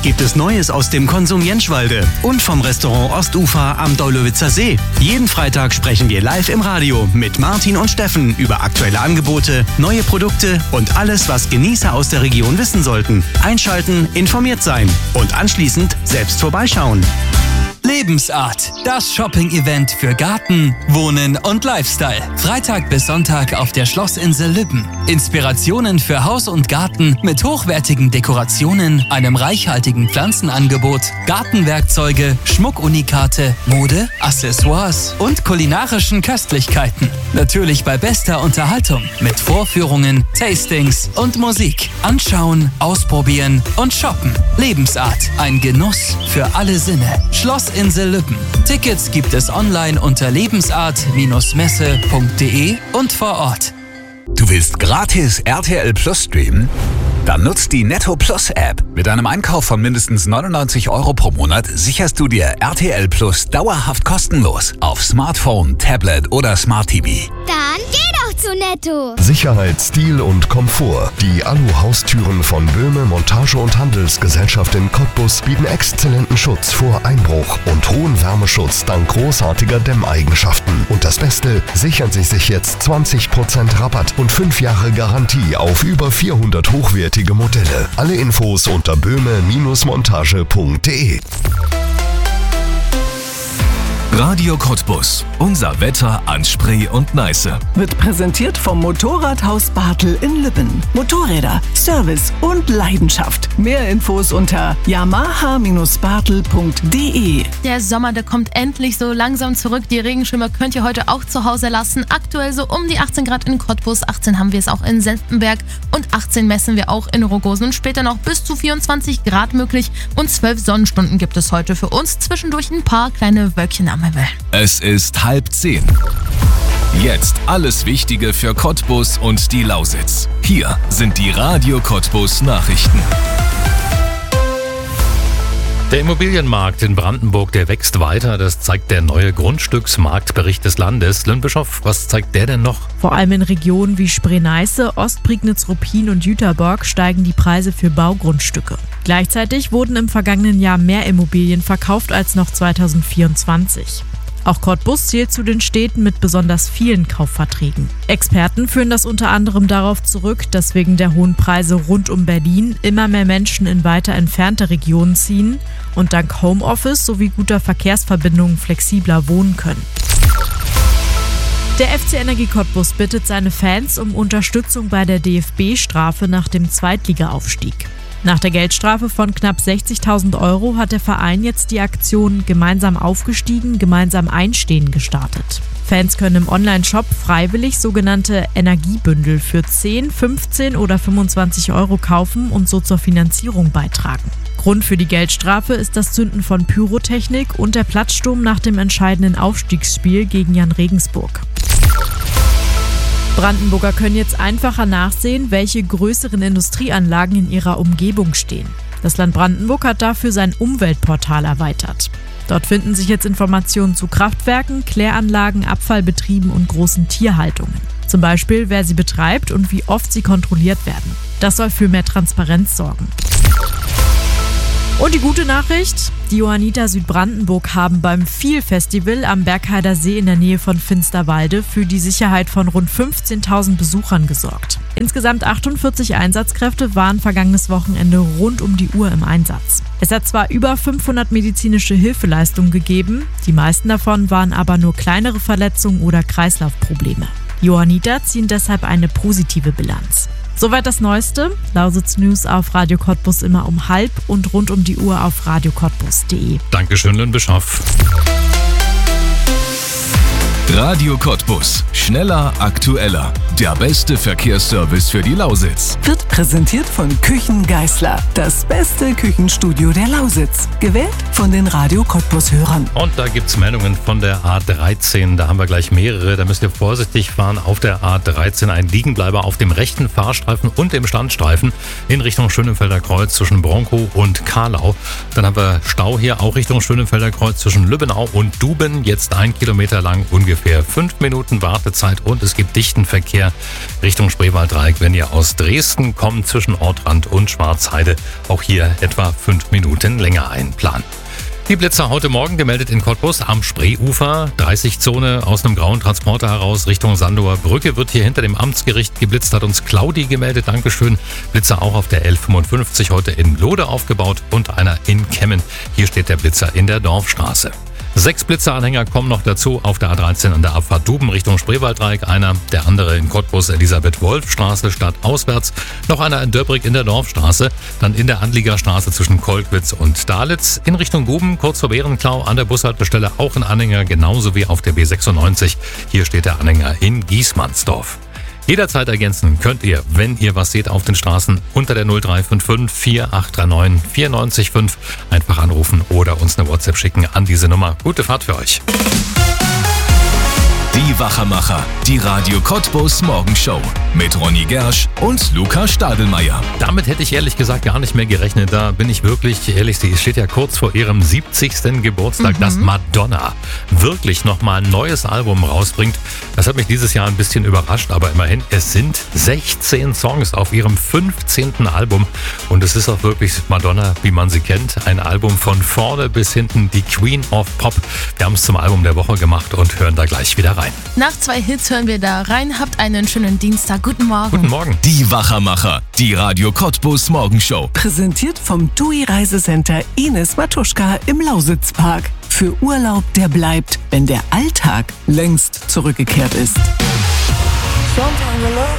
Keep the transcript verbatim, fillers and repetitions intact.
gibt es Neues aus dem Konsum Jentschwalde und vom Restaurant Ostufer am Daulowitzer See. Jeden Freitag sprechen wir live im Radio mit Martin und Steffen über aktuelle Angebote, neue Produkte und alles, was Genießer aus der Region wissen sollten. Einschalten, informiert sein und anschließend selbst vorbeischauen. Lebensart, das Shopping-Event für Garten, Wohnen und Lifestyle. Freitag bis Sonntag auf der Schlossinsel Lübben. Inspirationen für Haus und Garten mit hochwertigen Dekorationen, einem reichhaltigen Pflanzenangebot, Gartenwerkzeuge, Schmuckunikate, Mode, Accessoires und kulinarischen Köstlichkeiten. Natürlich bei bester Unterhaltung mit Vorführungen, Tastings und Musik. Anschauen, ausprobieren und shoppen. Lebensart, ein Genuss für alle Sinne. Schlossinsel Lübben. Tickets gibt es online unter lebensart Messe punkt de und vor Ort. Du willst gratis R T L Plus streamen? Dann nutzt die Netto Plus App. Mit einem Einkauf von mindestens neunundneunzig Euro pro Monat sicherst du dir R T L Plus dauerhaft kostenlos auf Smartphone, Tablet oder Smart T V. Dann geh doch zu Netto. Sicherheit, Stil und Komfort. Die Alu-Haustüren von Böhme Montage- und Handelsgesellschaft in Cottbus bieten exzellenten Schutz vor Einbruch und hohen Wärmeschutz dank großartiger Dämmeigenschaften. Und das Beste, sichern Sie sich jetzt zwanzig Prozent Rabatt und fünf Jahre Garantie auf über vierhundert hochwertige Modelle. Alle Infos unter böhme Montage punkt de. Radio Cottbus. Unser Wetter an Spree und Neiße. Wird präsentiert vom Motorradhaus Bartel in Lübben. Motorräder, Service und Leidenschaft. Mehr Infos unter yamaha Bartel punkt de. Der Sommer, der kommt endlich so langsam zurück. Die Regenschirme könnt ihr heute auch zu Hause lassen. Aktuell so um die achtzehn Grad in Cottbus, achtzehn haben wir es auch in Senftenberg und achtzehn messen wir auch in Rogosen. Und später noch bis zu vierundzwanzig Grad möglich und zwölf Sonnenstunden gibt es heute für uns. Zwischendurch ein paar kleine Wölkchen am Himmel. Es ist halb zehn. Jetzt alles Wichtige für Cottbus und die Lausitz. Hier sind die Radio Cottbus Nachrichten. Der Immobilienmarkt in Brandenburg, der wächst weiter. Das zeigt der neue Grundstücksmarktbericht des Landes. Lynn Bischoff, was zeigt der denn noch? Vor allem in Regionen wie Spree-Neiße, Ostprignitz, Ruppin und Jüterborg steigen die Preise für Baugrundstücke. Gleichzeitig wurden im vergangenen Jahr mehr Immobilien verkauft als noch zweitausendvierundzwanzig. Auch Cottbus zählt zu den Städten mit besonders vielen Kaufverträgen. Experten führen das unter anderem darauf zurück, dass wegen der hohen Preise rund um Berlin immer mehr Menschen in weiter entfernte Regionen ziehen und dank Homeoffice sowie guter Verkehrsverbindungen flexibler wohnen können. Der F C Energie Cottbus bittet seine Fans um Unterstützung bei der D F B-Strafe nach dem Zweitligaaufstieg. Nach der Geldstrafe von knapp sechzigtausend Euro hat der Verein jetzt die Aktion Gemeinsam aufgestiegen, gemeinsam einstehen gestartet. Fans können im Online-Shop freiwillig sogenannte Energiebündel für zehn, fünfzehn oder fünfundzwanzig Euro kaufen und so zur Finanzierung beitragen. Grund für die Geldstrafe ist das Zünden von Pyrotechnik und der Platzsturm nach dem entscheidenden Aufstiegsspiel gegen Jan Regensburg. Brandenburger können jetzt einfacher nachsehen, welche größeren Industrieanlagen in ihrer Umgebung stehen. Das Land Brandenburg hat dafür sein Umweltportal erweitert. Dort finden sich jetzt Informationen zu Kraftwerken, Kläranlagen, Abfallbetrieben und großen Tierhaltungen. Zum Beispiel, wer sie betreibt und wie oft sie kontrolliert werden. Das soll für mehr Transparenz sorgen. Und die gute Nachricht, die Johanniter Südbrandenburg haben beim Viel-Festival am Bergheider See in der Nähe von Finsterwalde für die Sicherheit von rund fünfzehntausend Besuchern gesorgt. Insgesamt achtundvierzig Einsatzkräfte waren vergangenes Wochenende rund um die Uhr im Einsatz. Es hat zwar über fünfhundert medizinische Hilfeleistungen gegeben, die meisten davon waren aber nur kleinere Verletzungen oder Kreislaufprobleme. Die Johanniter ziehen deshalb eine positive Bilanz. Soweit das Neueste. Lausitz News auf Radio Cottbus immer um halb und rund um die Uhr auf radio cottbus punkt de. Dankeschön, Lynn Bischoff. Radio Cottbus. Schneller, aktueller. Der beste Verkehrsservice für die Lausitz. Wird präsentiert von Küchen Geißler. Das beste Küchenstudio der Lausitz. Gewählt von den Radio Cottbus-Hörern. Und da gibt es Meldungen von der A dreizehn. Da haben wir gleich mehrere. Da müsst ihr vorsichtig fahren. Auf der A dreizehn ein Liegenbleiber auf dem rechten Fahrstreifen und dem Standstreifen in Richtung Schönenfelder Kreuz zwischen Bronkow und Karlau. Dann haben wir Stau hier auch Richtung Schönenfelder Kreuz zwischen Lübbenau und Duben. Jetzt ein Kilometer lang, ungefähr fünf Minuten Wartezeit und es gibt dichten Verkehr Richtung Spreewalddreieck, wenn ihr aus Dresden kommt. kommen zwischen Ortrand und Schwarzheide. Auch hier etwa fünf Minuten länger einplanen. Die Blitzer heute Morgen gemeldet in Cottbus am Spreeufer. dreißig Zone aus einem grauen Transporter heraus Richtung Sandower Brücke wird hier hinter dem Amtsgericht geblitzt, hat uns Claudi gemeldet. Dankeschön. Blitzer auch auf der L fünfundfünfzig heute in Lode aufgebaut und einer in Kemmen. Hier steht der Blitzer in der Dorfstraße. Sechs Blitzeranhänger kommen noch dazu auf der A dreizehn an der Abfahrt Duben Richtung Spreewalddreieck. Einer, der andere in Cottbus Elisabeth-Wolf-Straße stadtauswärts. Noch einer in Döbrig in der Dorfstraße. Dann in der Anliegerstraße zwischen Kolkwitz und Dalitz. In Richtung Guben, kurz vor Bärenklau an der Bushaltestelle auch ein Anhänger, genauso wie auf der B sechsundneunzig. Hier steht der Anhänger in Giesmannsdorf. Jederzeit ergänzen könnt ihr, wenn ihr was seht auf den Straßen, unter der null drei fünf fünf vier acht drei neun vier neun fünf einfach anrufen oder uns eine WhatsApp schicken an diese Nummer. Gute Fahrt für euch. Die Wachermacher, die Radio Cottbus Morgenshow mit Ronny Gersch und Luca Stadelmeier. Damit hätte ich ehrlich gesagt gar nicht mehr gerechnet. Da bin ich wirklich ehrlich, sie steht ja kurz vor ihrem siebzigsten Geburtstag, mhm. dass Madonna wirklich nochmal ein neues Album rausbringt. Das hat mich dieses Jahr ein bisschen überrascht, aber immerhin, es sind sechzehn Songs auf ihrem fünfzehnten Album und es ist auch wirklich Madonna, wie man sie kennt. Ein Album von vorne bis hinten, die Queen of Pop. Wir haben es zum Album der Woche gemacht und hören da gleich wieder rein. Nach zwei Hits hören wir da rein. Habt einen schönen Dienstag. Guten Morgen. Guten Morgen. Die Wachermacher, die Radio Cottbus Morgenshow. Präsentiert vom T U I Reisecenter Ines Matuschka im Lausitzpark. Für Urlaub, der bleibt, wenn der Alltag längst zurückgekehrt ist.